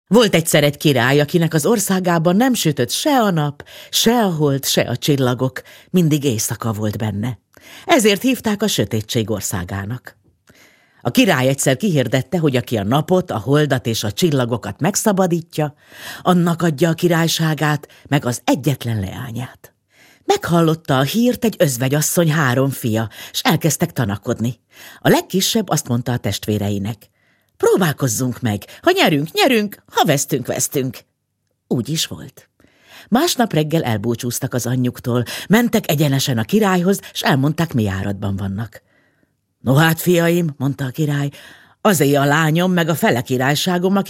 Volt egyszer egy király, akinek az országában nem sütött se a nap, se a hold, se a csillagok, mindig éjszaka volt benne. Ezért hívták a sötétség országának. A király egyszer kihirdette, hogy aki a napot, a holdat és a csillagokat megszabadítja, annak adja a királyságát, meg az egyetlen leányát. Meghallotta a hírt egy özvegyasszony 3 fia, s elkezdtek tanakodni. A legkisebb azt mondta a testvéreinek: próbálkozzunk meg, ha nyerünk, nyerünk, ha vesztünk, vesztünk. Úgy is volt. Másnap reggel elbúcsúztak az anyjuktól, mentek egyenesen a királyhoz, s elmondták, mi járatban vannak. No hát, fiaim, mondta a király, azé a lányom meg a fele királyságom,